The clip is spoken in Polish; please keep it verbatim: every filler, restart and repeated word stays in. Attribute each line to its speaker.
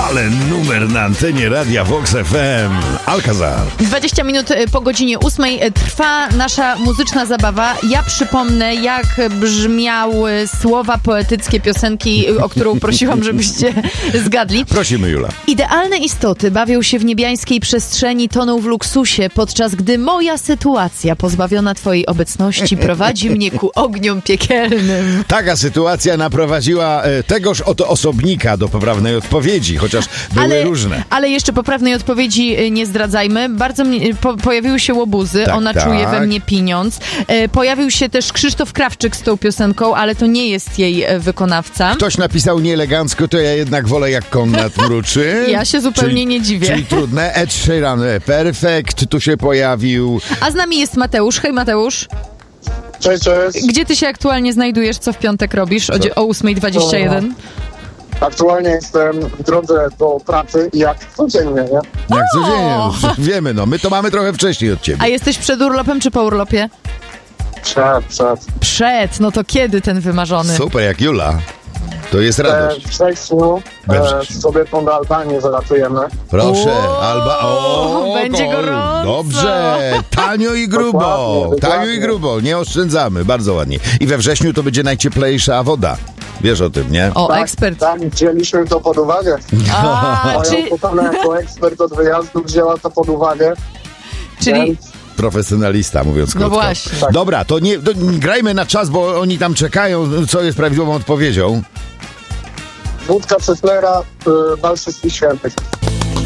Speaker 1: Ale numer na antenie Radia Vox F M. Alcazar.
Speaker 2: dwadzieścia minut po godzinie ósmej trwa nasza muzyczna zabawa. Ja przypomnę, jak brzmiały słowa poetyckie piosenki, o którą prosiłam, żebyście zgadli.
Speaker 1: Prosimy, Jula.
Speaker 2: Idealne istoty bawią się w niebiańskiej przestrzeni, toną w luksusie, podczas gdy moja sytuacja, pozbawiona twojej obecności, prowadzi mnie ku ogniom piekielnym.
Speaker 1: Taka sytuacja naprowadziła e, tegoż oto osobnika do poprawnej odpowiedzi, chociaż były
Speaker 2: ale,
Speaker 1: różne.
Speaker 2: Ale jeszcze poprawnej odpowiedzi nie zdradzajmy. Bardzo mnie, po, pojawiły się łobuzy,
Speaker 1: tak,
Speaker 2: ona
Speaker 1: tak.
Speaker 2: czuje we mnie pieniądz. E, pojawił się też Krzysztof Krawczyk z tą piosenką, ale to nie jest jej e, wykonawca.
Speaker 1: Ktoś napisał nieelegancko, to ja jednak wolę jak Konrad mruczy.
Speaker 2: Ja się zupełnie
Speaker 1: czyli,
Speaker 2: nie dziwię.
Speaker 1: Czyli trudne. Ed Sheeran, Perfect tu się pojawił.
Speaker 2: A z nami jest Mateusz. Hej Mateusz.
Speaker 3: Cześć, cześć.
Speaker 2: Gdzie ty się aktualnie znajdujesz? Co w piątek robisz? O, o ósma dwadzieścia jeden.
Speaker 3: Aktualnie jestem w drodze do pracy jak codziennie, nie?
Speaker 1: Jak codziennie. Wiemy, no. My to mamy trochę wcześniej od ciebie.
Speaker 2: A jesteś przed urlopem czy po urlopie?
Speaker 3: Przed, przed.
Speaker 2: Przed. No to kiedy ten wymarzony?
Speaker 1: Super, jak Jula. To jest radość.
Speaker 3: We wrześniu
Speaker 1: We
Speaker 3: e,
Speaker 1: wrześniu.
Speaker 3: sobie do Albanii zalatujemy.
Speaker 1: Proszę,
Speaker 2: O,
Speaker 1: Alba. O,
Speaker 2: będzie
Speaker 1: bo-
Speaker 2: gorąco.
Speaker 1: Dobrze, tanio i grubo.
Speaker 3: Dokładnie,
Speaker 1: Tanio
Speaker 3: dokładnie.
Speaker 1: i grubo, nie oszczędzamy, bardzo ładnie. I we wrześniu to będzie najcieplejsza woda. Wiesz o tym, nie?
Speaker 2: O,
Speaker 3: Tak,
Speaker 2: ekspert.
Speaker 3: Tak, wzięliśmy to pod uwagę.
Speaker 2: A,
Speaker 3: Moja
Speaker 2: czy,
Speaker 3: kochana jako ekspert od wyjazdu wzięła to pod uwagę.
Speaker 2: czyli...
Speaker 3: Więc
Speaker 1: Profesjonalista, mówiąc krótko.
Speaker 2: No właśnie.
Speaker 3: Tak.
Speaker 1: Dobra, to nie, to nie grajmy na czas, bo oni tam czekają, co jest prawidłową odpowiedzią.
Speaker 3: wódka Czeslera, y, bal wszystkich świętych.